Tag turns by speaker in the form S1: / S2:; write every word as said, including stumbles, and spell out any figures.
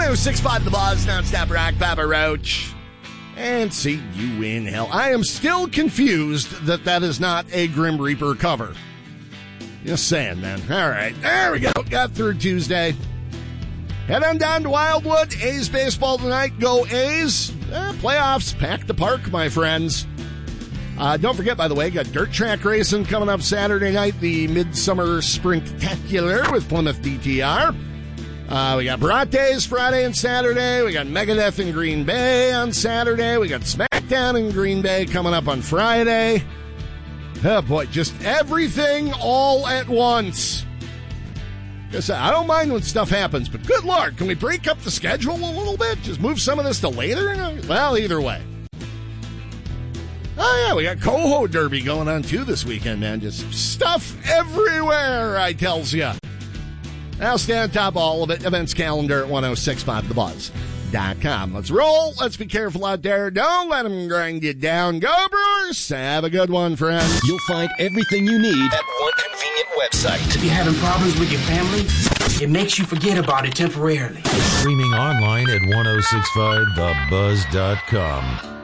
S1: oh six point five The Buzz, nonstop rock, Papa Roach. And see you in hell. I am still confused that that is not a Grim Reaper cover. Just saying, man. All right, there we go. Got through Tuesday. Head on down to Wildwood. A's baseball tonight. Go A's. Eh, playoffs. Pack the park, my friends. Uh, don't forget, by the way, got dirt track racing coming up Saturday night. The Midsummer Sprintacular with Plymouth D T R. Uh, we got Brontes Friday and Saturday. We got Megadeth in Green Bay on Saturday. We got SmackDown in Green Bay coming up on Friday. Oh, boy, just everything all at once. Guess I don't mind when stuff happens, but good Lord, can we break up the schedule a little bit? Just move some of this to later? Well, either way. Oh, yeah, we got Coho Derby going on, too, this weekend, man. Just stuff everywhere, I tells ya. Now stay on top of all of it. Events calendar at ten sixty-five the buzz dot com. Let's roll. Let's be careful out there. Don't let them grind you down. Go Brewers. Have a good one, friends.
S2: You'll find everything you need at one convenient website.
S3: If you're having problems with your family, it makes you forget about it temporarily.
S4: Streaming online at ten sixty-five the buzz dot com.